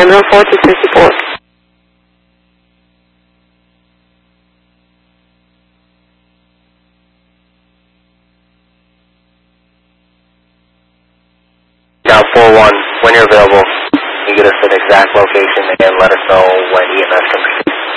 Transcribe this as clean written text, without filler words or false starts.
ambulance 4264. Now 4-1, when you're available, you get us an exact location and let us know when EMS comes.